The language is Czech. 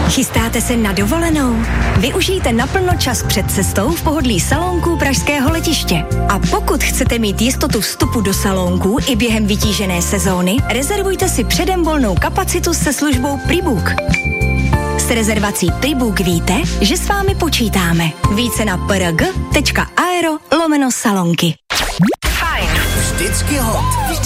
Chystáte se na dovolenou? Využijte naplno čas před cestou v pohodlí salónků pražského letiště. A pokud chcete mít jistotu vstupu do salónků i během vytížené sezóny, rezervujte si předem volnou kapacitu se službou Prebook. S rezervací Prebook víte, že s vámi počítáme. Více na prg.aero/salonky. Fajn. Vždycky hot.